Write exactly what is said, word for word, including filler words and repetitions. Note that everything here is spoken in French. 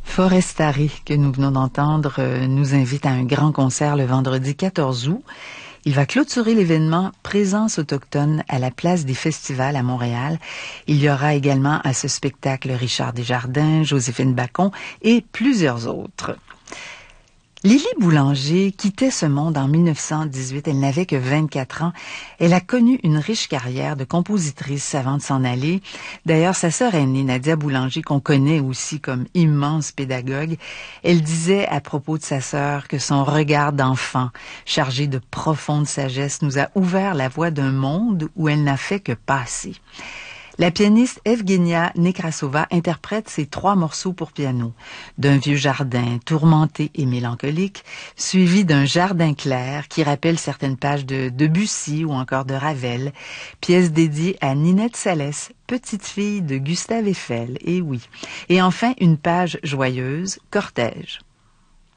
Forestari, que nous venons d'entendre, euh, nous invite à un grand concert le vendredi quatorze août. Il va clôturer l'événement Présence autochtone à la place des festivals à Montréal. Il y aura également à ce spectacle Richard Desjardins, Joséphine Bacon et plusieurs autres. Lily Boulanger quittait ce monde en mille neuf cent dix-huit. Elle n'avait que vingt-quatre ans. Elle a connu une riche carrière de compositrice avant de s'en aller. D'ailleurs, sa sœur aînée, Nadia Boulanger, qu'on connaît aussi comme immense pédagogue, elle disait à propos de sa sœur que son regard d'enfant, chargé de profonde sagesse, nous a ouvert la voie d'un monde où elle n'a fait que passer. La pianiste Evgenia Nekrasova interprète ces trois morceaux pour piano, d'un vieux jardin tourmenté et mélancolique, suivi d'un jardin clair qui rappelle certaines pages de Debussy ou encore de Ravel, pièce dédiée à Ninette Salès, petite fille de Gustave Eiffel, et oui. Et enfin, une page joyeuse, Cortège.